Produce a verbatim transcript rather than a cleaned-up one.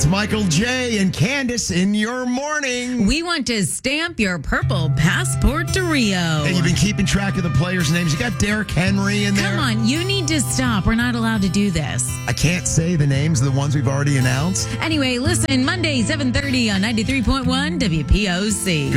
Michael J. and Candace in your morning. We want to stamp your purple passport to Rio. Hey, you've been keeping track of the players' names. You got Derrick Henry in there. Come on, you need to stop. We're not allowed to do this. I can't say the names of the ones we've already announced. Anyway, listen, Monday, seven thirty on ninety-three point one W P O C.